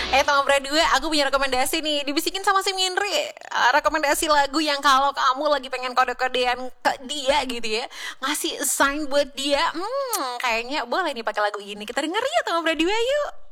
Tama Berdua, aku punya rekomendasi nih. Dibisikin sama si Mindri. Rekomendasi lagu yang kalau kamu lagi pengen kode-kodean ke dia gitu ya, ngasih sign buat dia. Kayaknya boleh nih pakai lagu ini. Kita denger ya Tama Berdua yuk.